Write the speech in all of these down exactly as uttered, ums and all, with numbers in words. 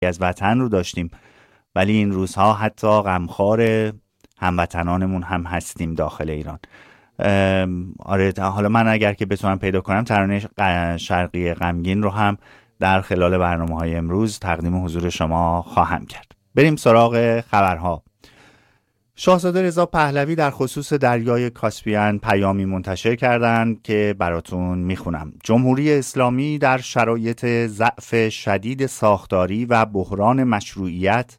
از وطن رو داشتیم، ولی این روزها حتی غمخوار هموطنانمون هم هستیم داخل ایران. آره، حالا من اگر که بتونم پیدا کنم ترانه شرقی غمگین رو هم در خلال برنامه‌های امروز تقدیم حضور شما خواهم کرد. بریم سراغ خبرها. شاهزاده رضا پهلوی در خصوص دریای کاسپین پیامی منتشر کردند که براتون میخونم. جمهوری اسلامی در شرایط ضعف شدید ساختاری و بحران مشروعیت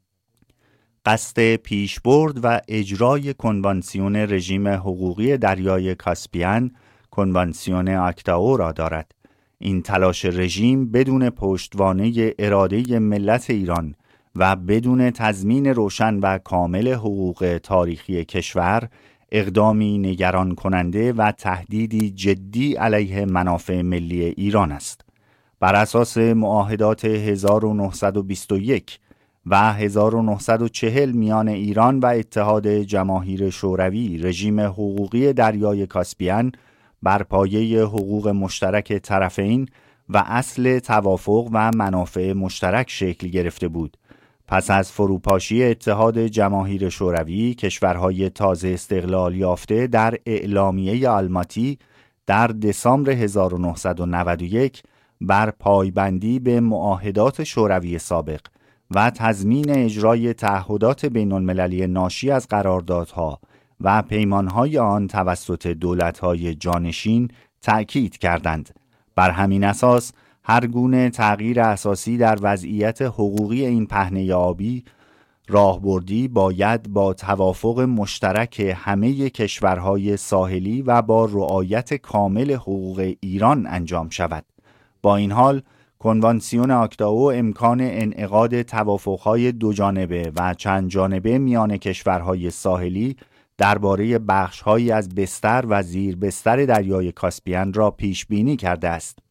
قصد پیشبرد و اجرای کنوانسیون رژیم حقوقی دریای کاسپین، کنوانسیون آکتائو را دارد. این تلاش رژیم بدون پشتوانه اراده ملت ایران و بدون تضمین روشن و کامل حقوق تاریخی کشور، اقدامی نگران کننده و تهدیدی جدی علیه منافع ملی ایران است. بر اساس معاهدات هزار و نهصد و بیست و یک و هزار و نهصد و چهل میان ایران و اتحاد جماهیر شوروی، رژیم حقوقی دریای کاسپین بر پایه حقوق مشترک طرفین و اصل توافق و منافع مشترک شکل گرفته بود. پس از فروپاشی اتحاد جماهیر شوروی، کشورهای تازه استقلال یافته در اعلامیه آلماتی در دسامبر هزار و نهصد و نود و یک بر پایبندی به معاهدات شوروی سابق و تضمین اجرای تعهدات بین المللی ناشی از قراردادها و پیمانهای آن توسط دولتهای جانشین تأکید کردند. بر همین اساس هر گونه تغییر اساسی در وضعیت حقوقی این پهنه آبی راهبردی باید با توافق مشترک همه کشورهای ساحلی و با رعایت کامل حقوق ایران انجام شود. با این حال کنوانسیون آکتائو امکان انعقاد توافقهای دو جانبه و چند جانبه میان کشورهای ساحلی درباره بخش‌هایی از بستر و زیر بستر دریای کاسپین را پیش بینی کرده است.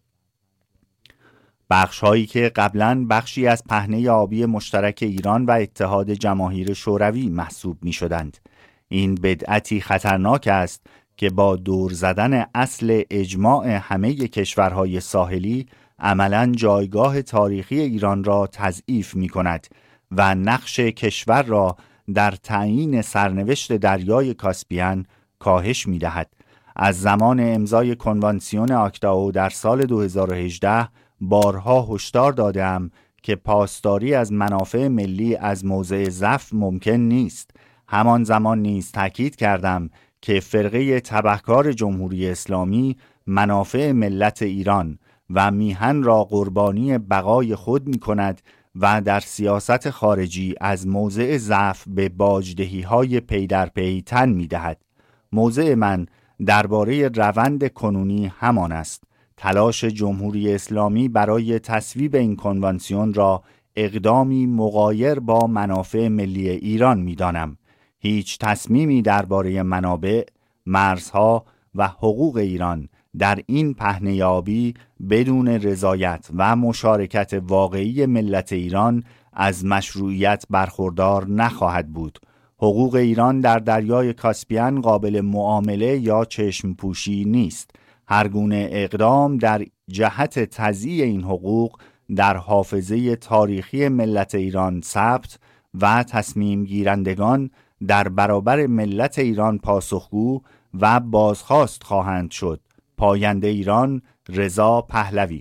بخش‌هایی که قبلاً بخشی از پهنه آبی مشترک ایران و اتحاد جماهیر شوروی محسوب می‌شدند. این بدعتی خطرناک است که با دور زدن اصل اجماع همه کشورهای ساحلی عملاً جایگاه تاریخی ایران را تضعیف می‌کند و نقش کشور را در تعیین سرنوشت دریای کاسپین کاهش می‌دهد. از زمان امضای کنوانسیون آکتائو در سال دو هزار و هجده بارها هشدار دادم که پاسداری از منافع ملی از موضع ضعف ممکن نیست. همان زمان نیز تاکید کردم که فرقه تبهکار جمهوری اسلامی منافع ملت ایران و میهن را قربانی بقای خود می کند و در سیاست خارجی از موضع ضعف به باجدهی‌های پی در پی تن می دهد. موضع من درباره روند کنونی همان است. تلاش جمهوری اسلامی برای تصویب این کنوانسیون را اقدامی مغایر با منافع ملی ایران می دانم. هیچ تصمیمی درباره منابع، مرزها و حقوق ایران در این پهنه آبی بدون رضایت و مشارکت واقعی ملت ایران از مشروعیت برخوردار نخواهد بود. حقوق ایران در دریای کاسپین قابل معامله یا چشم پوشی نیست. هر گونه اقدام در جهت تضییع این حقوق در حافظه تاریخی ملت ایران ثبت و تصمیم گیرندگان در برابر ملت ایران پاسخگو و بازخواست خواهند شد. پاینده ایران، رضا پهلوی.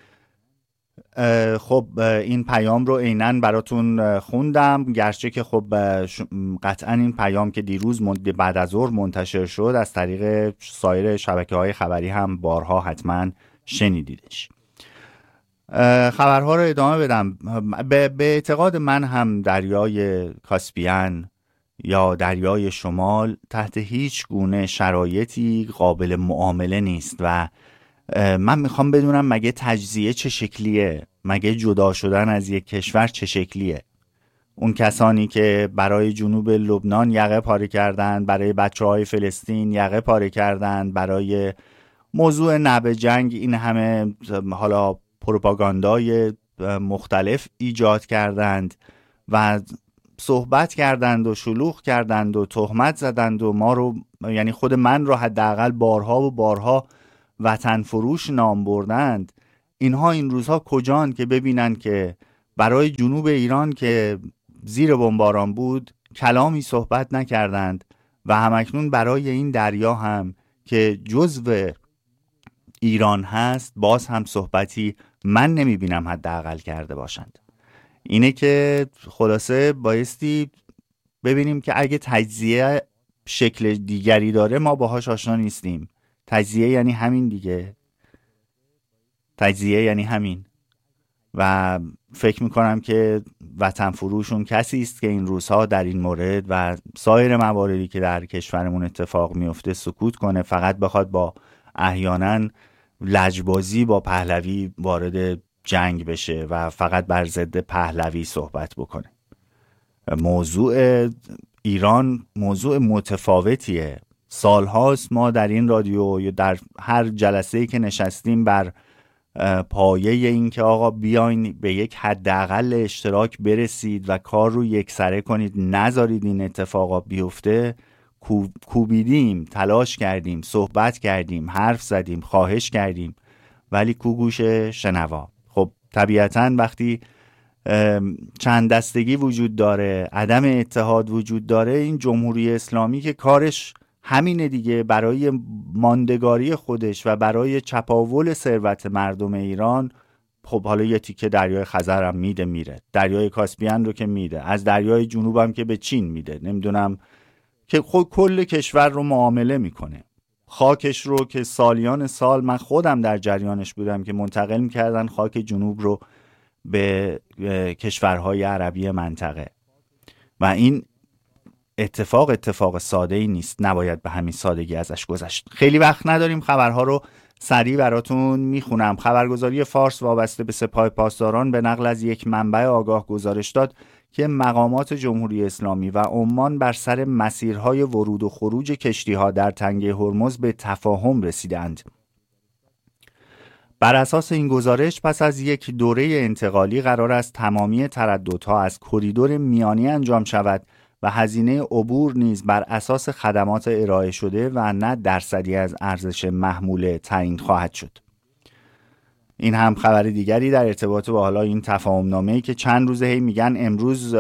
خب این پیام رو عیناً براتون خوندم، گرچه که خب قطعاً این پیام که دیروز بعد از ظهر منتشر شد از طریق سایر شبکه‌های خبری هم بارها حتماً شنیدیدش. خبرها رو ادامه بدم. به اعتقاد من هم دریای کاسپین یا دریای شمال تحت هیچ گونه شرایطی قابل معامله نیست و من میخوام بدونم مگه تجزیه چه شکلیه؟ مگه جدا شدن از یک کشور چه شکلیه؟ اون کسانی که برای جنوب لبنان یقه پاره کردن، برای بچه‌های فلسطین یقه پاره کردن، برای موضوع نبع جنگ این همه حالا پروپاگاندای مختلف ایجاد کردند و صحبت کردند و شلوغ کردند و تهمت زدند و ما رو، یعنی خود من رو حداقل بارها و بارها وطن فروش نام بردند. اینها این روزها کجان که ببینن که برای جنوب ایران که زیر بمباران بود کلامی صحبت نکردند و همکنون برای این دریا هم که جزو ایران هست باز هم صحبتی من نمیبینم حداقل کرده باشند. اینه که خلاصه بایستی ببینیم که اگه تجزیه شکل دیگری داره ما باهاش آشنا نیستیم. تجزیه یعنی همین دیگه، تجزیه یعنی همین. و فکر میکنم که وطن فروشون کسی است که این روزها در این مورد و سایر مواردی که در کشورمون اتفاق میفته سکوت کنه، فقط بخواد با احیانا لجبازی با پهلوی وارد جنگ بشه و فقط بر ضد پهلوی صحبت بکنه. موضوع ایران موضوع متفاوتیه. سالهاست ما در این رادیو یا در هر جلسه‌ای که نشستیم بر پایه این که آقا بیاین به یک حداقل اشتراک برسید و کار رو یکسره کنید، نذارید این اتفاقا بیفته، کوبیدیم، تلاش کردیم، صحبت کردیم، حرف زدیم، خواهش کردیم، ولی کو گوش شنوا. خب طبیعتاً وقتی چند دستگی وجود داره، عدم اتحاد وجود داره، این جمهوری اسلامی که کارش همینه دیگه، برای ماندگاری خودش و برای چپاول ثروت مردم ایران، خب حالا یه تیکه دریای خزر هم میده میره، دریای کاسپیان رو که میده، از دریای جنوب هم که به چین میده، نمیدونم که خود کل کشور رو معامله میکنه. خاکش رو که سالیان سال من خودم در جریانش بودم که منتقل میکردن خاک جنوب رو به کشورهای عربی منطقه و این اتفاق اتفاق ساده ای نیست، نباید به همین سادگی ازش گذشت. خیلی وقت نداریم، خبرها رو سریع براتون میخونم. خبرگزاری فارس وابسته به سپاه پاسداران به نقل از یک منبع آگاه گزارش داد که مقامات جمهوری اسلامی و عمان بر سر مسیرهای ورود و خروج کشتی‌ها در تنگه هرمز به تفاهم رسیدند. بر اساس این گزارش پس از یک دوره انتقالی قرار است تمامی ترددها از کریدور میانی انجام شود و هزینه عبور نیز بر اساس خدمات ارائه شده و نه درصدی از ارزش محموله تعیین خواهد شد. این هم خبر دیگری در ارتباط با حالا این تفاهم نامه‌ای که چند روزه هی میگن امروز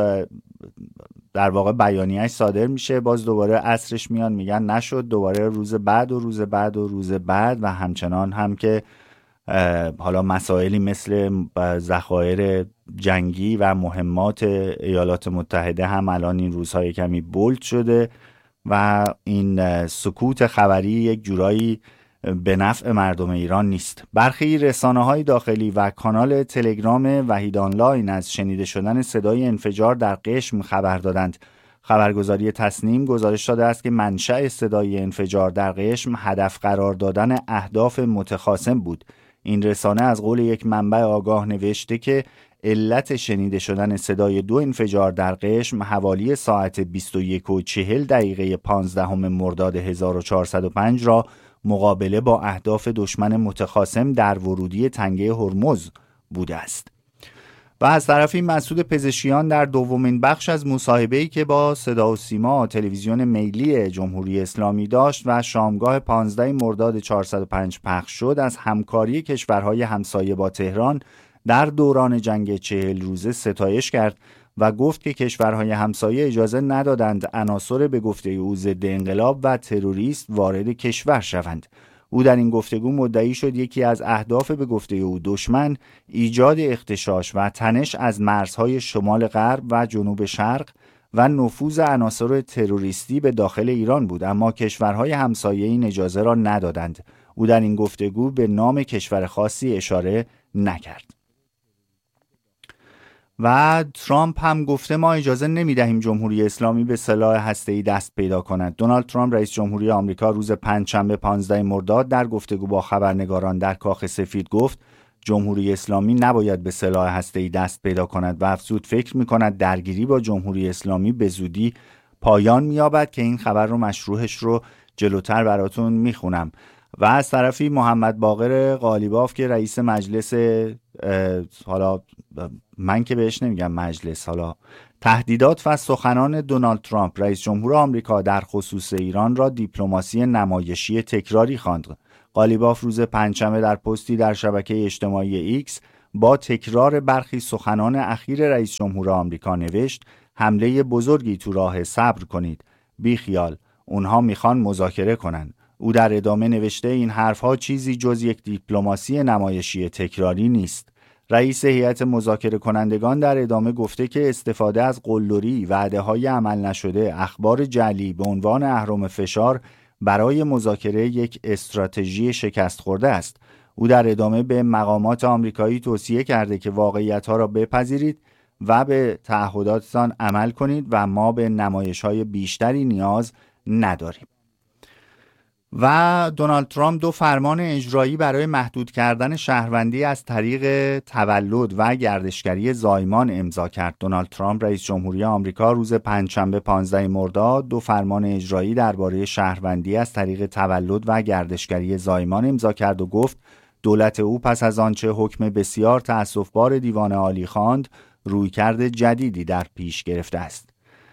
در واقع بیانیه‌اش صادر میشه، باز دوباره عصرش میان میگن نشد، دوباره روز بعد و روز بعد و روز بعد و همچنان هم که حالا مسائلی مثل ذخایر جنگی و مهمات ایالات متحده هم الان این روزهای کمی بولد شده و این سکوت خبری یک جورایی به نفع مردم ایران نیست. برخی رسانه‌های داخلی و کانال تلگرام وحید آنلاین از شنیده شدن صدای انفجار در قشم خبر دادند. خبرگزاری تسنیم گزارش داده است که منشأ صدای انفجار در قشم هدف قرار دادن اهداف متخاصم بود. این رسانه از قول یک منبع آگاه نوشته که علت شنیده شدن صدای دو انفجار در قشم حوالی ساعت بیست و یک و چهل دقیقه پانزدهم مرداد هزار و چهارصد و پنج را مقابله با اهداف دشمن متخاصم در ورودی تنگه هرمز بوده است. و از طرفی مسعود پزشکیان در دومین بخش از مصاحبه‌ای که با صدا و سیما تلویزیون ملی جمهوری اسلامی داشت و شامگاه پانزدهم مرداد چهارصد و پنج پخش شد، از همکاری کشورهای همسایه با تهران در دوران جنگ چهل روزه ستایش کرد و گفت که کشورهای همسایه اجازه ندادند عناصر به گفته او ضد انقلاب و تروریست وارد کشور شوند. او در این گفتگو مدعی شد یکی از اهداف به گفته او دشمن ایجاد اغتشاش و تنش از مرزهای شمال غرب و جنوب شرق و نفوذ عناصر تروریستی به داخل ایران بود، اما کشورهای همسایه این اجازه را ندادند. او در این گفتگو به نام کشور خاصی اشاره نکرد. و ترامپ هم گفته ما اجازه نمیدهیم جمهوری اسلامی به سلاح هسته‌ای دست پیدا کند. دونالد ترامپ رئیس جمهوری آمریکا روز پنجشنبه پانزدهم مرداد در گفتگو با خبرنگاران در کاخ سفید گفت جمهوری اسلامی نباید به سلاح هسته‌ای دست پیدا کند و افزود فکر می‌کند درگیری با جمهوری اسلامی به زودی پایان می‌یابد که این خبر رو مشروحش رو جلوتر براتون میخونم. و از طرفی محمد باقر قالیباف که رئیس مجلس، حالا من که بهش نمیگم مجلس، حالا تهدیدات و سخنان دونالد ترامپ رئیس جمهور آمریکا در خصوص ایران را دیپلماسی نمایشی تکراری خواند. قالیباف روز پنجشنبه در پستی در شبکه اجتماعی ایکس با تکرار برخی سخنان اخیر رئیس جمهور آمریکا نوشت حمله بزرگی تو راه، صبر کنید. بی خیال، اونها میخوان مذاکره کنن. او در ادامه نوشته این حرفها چیزی جز یک دیپلماسی نمایشی تکراری نیست. رئیس هیئت مذاکره کنندگان در ادامه گفته که استفاده از قلدری، وعده‌های عمل نشده، اخبار جعلی به عنوان اهرم فشار برای مذاکره یک استراتژی شکست خورده است. او در ادامه به مقامات آمریکایی توصیه کرده که واقعیت‌ها را بپذیرید و به تعهداتتان عمل کنید و ما به نمایش‌های بیشتری نیاز نداریم. و دونالد ترامپ دو فرمان اجرایی برای محدود کردن شهروندی از طریق تولد و گردشگری زایمان امضا کرد. دونالد ترامپ رئیس جمهوری آمریکا روز پنجشنبه پانزدهم مرداد دو فرمان اجرایی درباره شهروندی از طریق تولد و گردشگری زایمان امضا کرد و گفت دولت او پس از آنچه حکم بسیار تأسف‌بار دیوان عالی خواند، رویکرد جدیدی در پیش گرفته است.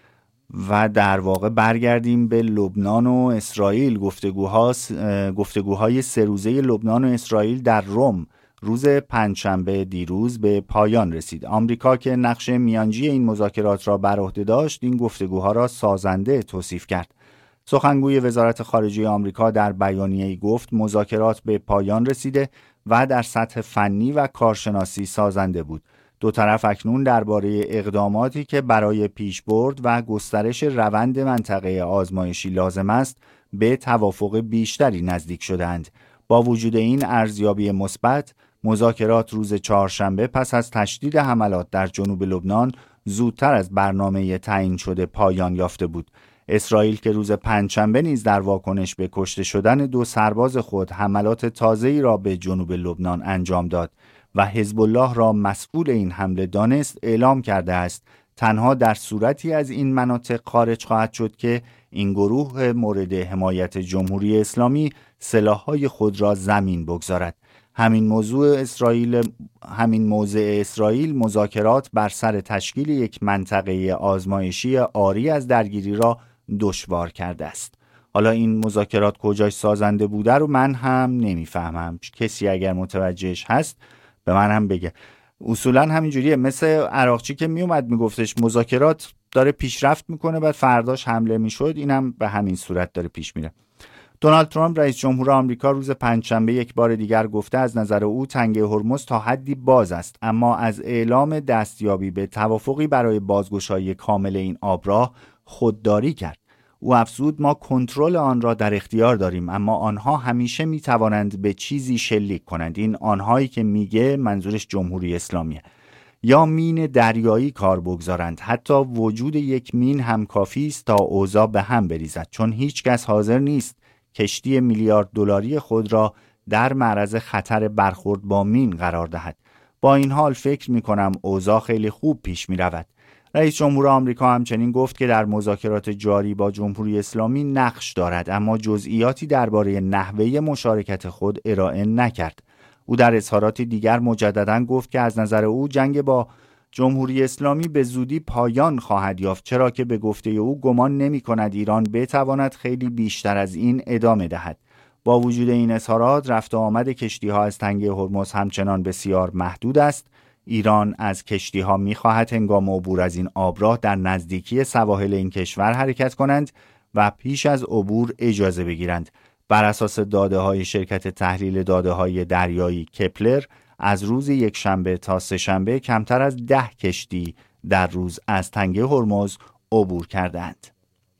و در واقع برگردیم به لبنان و اسرائیل. گفتگوها گفتگوهای سه روزه لبنان و اسرائیل در روم روز پنجشنبه دیروز به پایان رسید. آمریکا که نقش میانجی این مذاکرات را بر عهده داشت، این گفتگوها را سازنده توصیف کرد. سخنگوی وزارت خارجه آمریکا در بیانیه‌ای گفت مذاکرات به پایان رسیده و در سطح فنی و کارشناسی سازنده بود. دو طرف اکنون درباره اقداماتی که برای پیشبرد و گسترش روند منطقه آزمایشی لازم است به توافق بیشتری نزدیک شدند. با وجود این ارزیابی مثبت، مذاکرات روز چهارشنبه پس از تشدید حملات در جنوب لبنان زودتر از برنامه تعیین شده پایان یافته بود. اسرائیل که روز پنجشنبه نیز در واکنش به کشته شدن دو سرباز خود حملات تازه‌ای را به جنوب لبنان انجام داد و حزب الله را مسئول این حمله دانست، اعلام کرده است تنها در صورتی از این مناطق خارج خواهد شد که این گروه مورد حمایت جمهوری اسلامی سلاح‌های خود را زمین بگذارد. همین موضوع اسرائیل همین موضع اسرائیل مذاکرات بر سر تشکیل یک منطقه آزمایشی عاری از درگیری را دشوار کرده است. حالا این مذاکرات کجاش سازنده بوده رو من هم نمیفهمم. کسی اگر متوجهش هست به من هم بگه. اصولا همینجوریه، مثل عراقچی که میومد میگفتش مذاکرات داره پیشرفت میکنه بعد فرداش حمله میشد، اینم به همین صورت داره پیش میره. دونالد ترامپ رئیس جمهور آمریکا روز پنجشنبه یک بار دیگر گفته از نظر او تنگه هرمز تا حدی باز است، اما از اعلام دستیابی به توافقی برای بازگشایی کامل این آبراه خودداری کرد. او افزود ما کنترل آن را در اختیار داریم، اما آنها همیشه می توانند به چیزی شلیک کنند. این آنهایی که میگه منظورش جمهوری اسلامیه. یا مین دریایی کار بگذارند. حتی وجود یک مین هم کافی است تا اوضاع به هم بریزد، چون هیچ کس حاضر نیست کشتی میلیارد دلاری خود را در معرض خطر برخورد با مین قرار دهد. با این حال فکر می کنم اوضاع خیلی خوب پیش می رود. رئیس جمهور آمریکا همچنین گفت که در مذاکرات جاری با جمهوری اسلامی نقش دارد، اما جزئیاتی درباره نحوه مشارکت خود ارائه نکرد. او در اظهارات دیگر مجدداً گفت که از نظر او جنگ با جمهوری اسلامی به زودی پایان خواهد یافت، چرا که به گفته او گمان نمی کند ایران بتواند خیلی بیشتر از این ادامه دهد. با وجود این اظهارات، رفت و آمد کشتی‌ها از تنگه هرمز همچنان بسیار محدود است. ایران از کشتی‌ها می‌خواهد هنگام عبور از این آبراه در نزدیکی سواحل این کشور حرکت کنند و پیش از عبور اجازه بگیرند. بر اساس داده‌های شرکت تحلیل داده‌های دریایی کپلر، از روز یک شنبه تا سه شنبه کمتر از ده کشتی در روز از تنگه هرمز عبور کردند.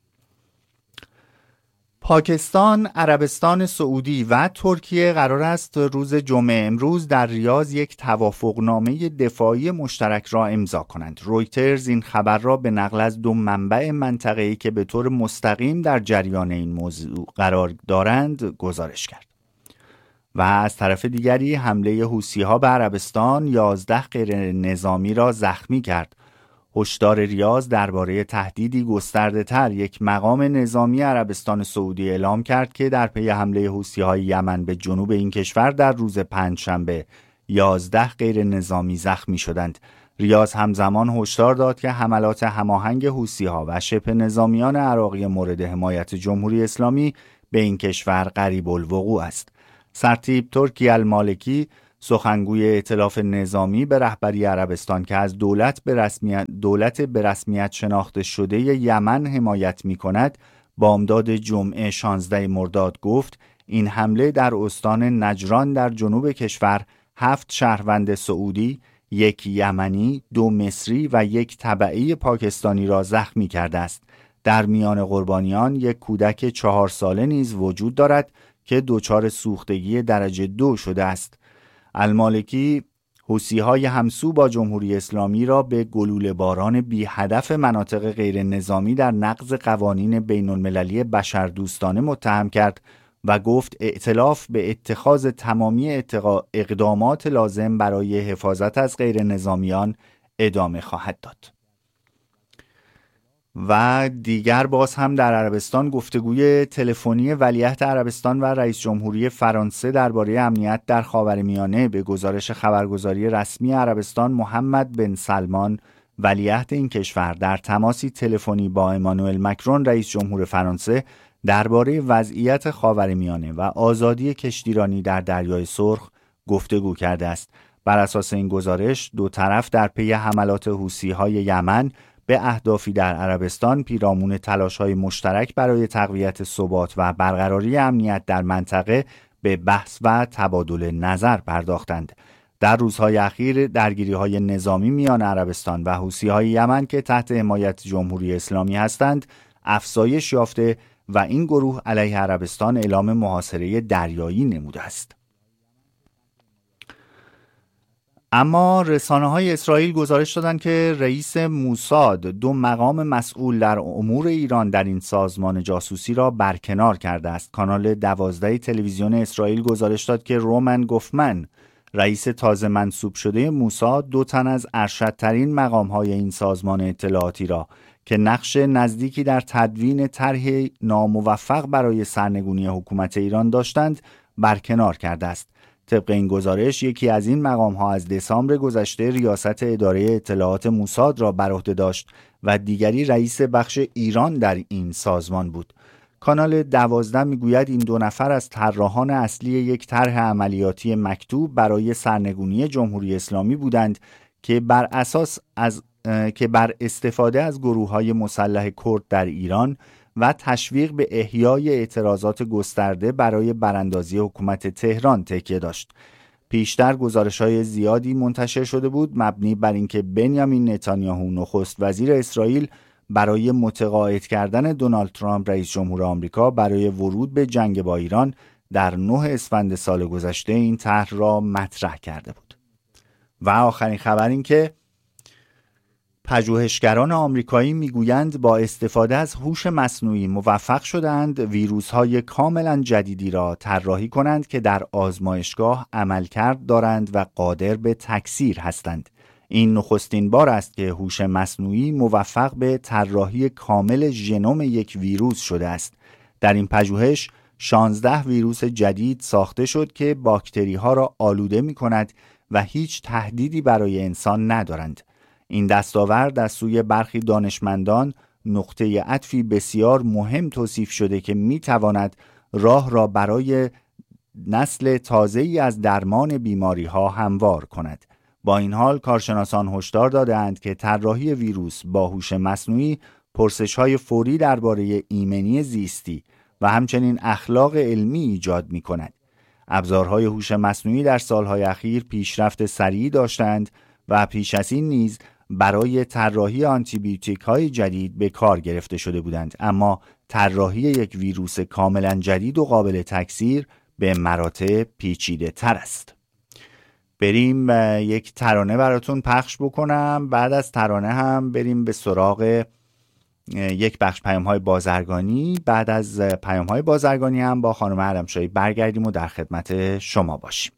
پاکستان، عربستان سعودی و ترکیه قرار است روز جمعه امروز در ریاض یک توافقنامه دفاعی مشترک را امضا کنند. رویترز این خبر را به نقل از دو منبع منطقه‌ای که به طور مستقیم در جریان این موضوع قرار دارند گزارش کرد. و از طرف دیگری حمله حوثی‌ها به عربستان یازده غیر نظامی را زخمی کرد. هشدار ریاض درباره تهدیدی گسترده‌تر، یک مقام نظامی عربستان سعودی اعلام کرد که در پی حمله حوثی‌های یمن به جنوب این کشور در روز پنجشنبه یازده غیر نظامی زخمی شدند. ریاض همزمان هشدار داد که حملات هماهنگ حوثی‌ها و شبه نظامیان عراقی مورد حمایت جمهوری اسلامی به این کشور قریب الوقوع است. سرتیپ ترکی المالکی، سخنگوی ائتلاف نظامی به رهبری عربستان که از دولت به رسمیت دولت به رسمیت شناخته شده یمن حمایت می‌کند، بامداد جمعه شانزده مرداد گفت این حمله در استان نجران در جنوب کشور هفت شهروند سعودی، یک یمنی، دو مصری و یک تبعی پاکستانی را زخمی کرده است. در میان قربانیان یک کودک چهار ساله نیز وجود دارد که دچار سوختگی درجه دو شده است. المالکی حوثی‌های همسو با جمهوری اسلامی را به گلوله باران بی هدف مناطق غیر نظامی در نقض قوانین بین المللی بشردوستانه متهم کرد و گفت ائتلاف به اتخاذ تمامی اقدامات لازم برای حفاظت از غیر نظامیان ادامه خواهد داد. و دیگر باز هم در عربستان گفتگوی تلفنی ولیعهد عربستان و رئیس جمهوری فرانسه درباره امنیت در خاورمیانه به گزارش خبرگزاری رسمی عربستان محمد بن سلمان ولیعهد این کشور در تماسی تلفنی با امانوئل مکرون رئیس جمهور فرانسه درباره وضعیت خاورمیانه و آزادی کشتیرانی در دریای سرخ گفتگو کرده است. بر اساس این گزارش دو طرف در پی حملات حوثی‌های یمن به اهدافی در عربستان پیرامون تلاش‌های مشترک برای تقویت ثبات و برقراری امنیت در منطقه به بحث و تبادل نظر پرداختند. در روزهای اخیر درگیری‌های نظامی میان عربستان و حوثی‌های یمن که تحت حمایت جمهوری اسلامی هستند افزایش یافته و این گروه علیه عربستان اعلام محاصره دریایی نموده است. اما رسانه‌های اسرائیل گزارش دادند که رئیس موساد دو مقام مسئول در امور ایران در این سازمان جاسوسی را برکنار کرده است. کانال دوازده تلویزیون اسرائیل گزارش داد که رومن گوفمن رئیس تازه منصوب شده موساد دو تن از ارشدترین مقام‌های این سازمان اطلاعاتی را که نقش نزدیکی در تدوین طرح ناموفق برای سرنگونی حکومت ایران داشتند برکنار کرده است. طبق این گزارش یکی از این مقام‌ها از دسامبر گذشته ریاست اداره اطلاعات موساد را بر عهده داشت و دیگری رئیس بخش ایران در این سازمان بود. کانال دوازده میگوید این دو نفر از طراحان اصلی یک طرح عملیاتی مکتوب برای سرنگونی جمهوری اسلامی بودند که بر اساس از که بر استفاده از گروه‌های مسلح کرد در ایران و تشویق به احیای اعتراضات گسترده برای براندازی حکومت تهران تکیه داشت. پیشتر گزارش‌های زیادی منتشر شده بود مبنی بر اینکه بنیامین نتانیاهو نخست وزیر اسرائیل برای متقاعد کردن دونالد ترامپ رئیس جمهور آمریکا برای ورود به جنگ با ایران در نه اسفند سال گذشته این طرح را مطرح کرده بود. و آخرین خبر این که پژوهشگران آمریکایی میگویند با استفاده از هوش مصنوعی موفق شدند ویروس‌های کاملا جدیدی را طراحی کنند که در آزمایشگاه عملکرد دارند و قادر به تکثیر هستند. این نخستین بار است که هوش مصنوعی موفق به طراحی کامل ژنوم یک ویروس شده است. در این پژوهش شانزده ویروس جدید ساخته شد که باکتری‌ها را آلوده می‌کند و هیچ تهدیدی برای انسان ندارند. این دستاورد از سوی برخی دانشمندان نقطه عطفی بسیار مهم توصیف شده که می‌تواند راه را برای نسل تازه‌ای از درمان بیماری‌ها هموار کند. با این حال کارشناسان هشدار دادند که طراحی ویروس با هوش مصنوعی پرسش‌های فوری درباره ایمنی زیستی و همچنین اخلاق علمی ایجاد می‌کند. ابزارهای هوش مصنوعی در سالهای اخیر پیشرفت سریعی داشتند و پیش از این نیز برای طراحی آنتیبیوتیک‌های جدید به کار گرفته شده بودند، اما طراحی یک ویروس کاملا جدید و قابل تکثیر به مراتب پیچیده تر است. بریم یک ترانه براتون پخش بکنم، بعد از ترانه هم بریم به سراغ یک بخش پیام‌های بازرگانی. بعد از پیام‌های بازرگانی هم با خانم علمشاهی برگردیم و در خدمت شما باشیم.